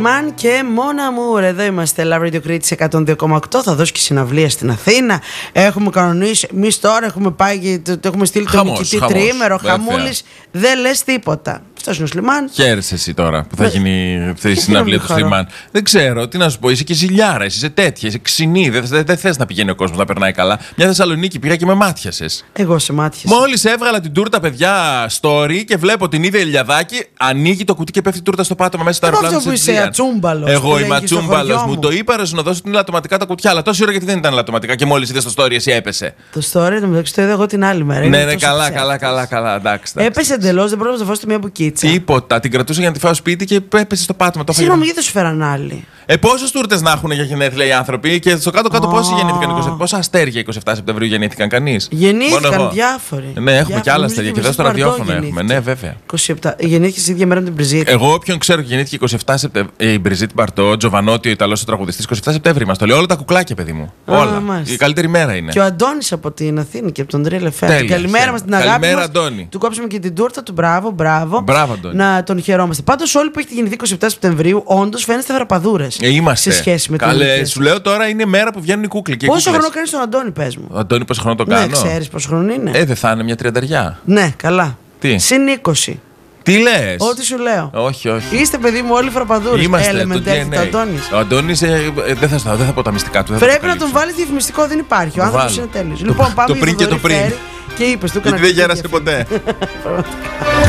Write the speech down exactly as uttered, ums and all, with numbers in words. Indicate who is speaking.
Speaker 1: Σλιμάν και Μόνα Μουρ. Εδώ είμαστε, Love Radio Κρήτης εκατόν δύο κόμμα οκτώ. Θα δώσει και συναυλία στην Αθήνα. Έχουμε κανονίσει. Εμείς τώρα έχουμε πάει και το, το έχουμε στείλει το νικητή τριήμερο. Χαμούλης. Δεν λες τίποτα. Αυτός είναι ο Σλιμάν.
Speaker 2: Χαίρεσαι εσύ τώρα που θα γίνει αυτή η συναυλία του Σλιμάν. Δεν ξέρω, τι να σου πω. Είσαι και ζηλιάρα, είσαι τέτοια, είσαι ξινή. Δεν δε, δε θες να πηγαίνει ο κόσμος να περνάει καλά. Μια Θεσσαλονίκη πήγα και με μάτιασες.
Speaker 1: Εγώ σε μάτιασα.
Speaker 2: Μόλις έβγαλα την τούρτα, παιδιά, story και βλέπω την ίδια Ηλιαδάκη, ανοίγει το κουτί και πέφτει τούρτα στο πάτωμα μέσα στο αεροπλάνο.
Speaker 1: Αυτό που είσαι ατσούμπαλος.
Speaker 2: Εγώ είμαι ατσούμπαλος. Μου το είπα να δώσω την λατωματικά τα κουτιά. Αλλά τόση ώρα γιατί δεν ήταν λατωματικά και μόλις είδε το story, εσύ έπεσε.
Speaker 1: Το story το μεταξύ το είδα εγώ την άλλη μέρα.
Speaker 2: Ναι, ναι, καλά, καλά, καλά, καλά.
Speaker 1: Έπεσε εντελώς, δεν πρόλαβα να φάω μια μπουκίτσα.
Speaker 2: Τίποτα. Την κρατούσα για να τη φάω σπίτι και έπεσε στο πάτωμα.
Speaker 1: Συγγνώμη, γιατί σου φέραν άλλοι.
Speaker 2: Ε, πόσες τούρτες να έχουν για γενέθλια οι άνθρωποι και στο κάτω-κάτω oh. πόσοι γεννήθηκαν είκοσι επτά, πόσα αστέρια είκοσι επτά Σεπτεμβρίου γεννήθηκαν, κανείς.
Speaker 1: Γεννήθηκαν διάφοροι.
Speaker 2: Ναι, έχουμε διάφοροι. Και άλλα αστέρια και εδώ στο ραδιόφωνο έχουμε. Ναι, βέβαια.
Speaker 1: είκοσι επτά. Γεννήθηκε την ίδια μέρα με την Μπριζίτη.
Speaker 2: Εγώ, όποιον ξέρω και γεννήθηκε είκοσι επτά Σεπτεμβρίου. Η Μπριζίτη Μπαρτό, ο Τζοβανότι, ο Ιταλός ο τραγουδιστής, είκοσι επτά Σεπτεμβρίου. Μας το λέει όλα τα κουκλάκια, παιδί μου.
Speaker 1: Α,
Speaker 2: όλα.
Speaker 1: μάλιστα.
Speaker 2: Η καλύτερη μέρα είναι.
Speaker 1: Και ο Αντώνης από την Αθήνα και από τον Τρία Λεφέρα. Καλημέρα μας, την αγάπη.
Speaker 2: Καλημέρα, Αντώνη.
Speaker 1: Του κόψαμε και την τούρτα του. Μπράβο, μπράβο.
Speaker 2: Μπράβο, Αντώνη.
Speaker 1: Να τον χαιρόμαστε. Πάντως, όλοι που έχετε γεννηθεί είκοσι επτά Σεπτεμβρίου, όντως φαίνεστε φραπαδούρες.
Speaker 2: Ε, είμαστε.
Speaker 1: Σε σχέση με τον
Speaker 2: Καλέ, σου λέω τώρα είναι μέρα που βγαίνουν οι κούκλοι.
Speaker 1: Πόσο χρόνο κάνεις τον Αντώνη, πες μου.
Speaker 2: Ο Αντώνη, πόσο χρόνο το κάνω.
Speaker 1: Ναι, ξέρεις πόσο χρόνο είναι.
Speaker 2: Ε, δεν θα είναι μια τριανταριά.
Speaker 1: Ναι, καλά.
Speaker 2: Τι.
Speaker 1: Συν είκοσι.
Speaker 2: Τι λες?
Speaker 1: Ό,τι σου λέω.
Speaker 2: Όχι, όχι.
Speaker 1: Είστε παιδί μου όλοι φραπαδούρες.
Speaker 2: Είμαστε
Speaker 1: το ντι εν έι. Αντώνης.
Speaker 2: Ο Αντώνης, ε, ε, δεν, θα, δεν θα πω τα μυστικά του.
Speaker 1: Πρέπει να τον βάλεις διαφημιστικό, δεν υπάρχει. Ο άνθρωπος είναι τέλειος. Λοιπόν, πάμε
Speaker 2: το πριν και το πριν.
Speaker 1: Και είπες του
Speaker 2: γιατί δεν γέρασε ποτέ.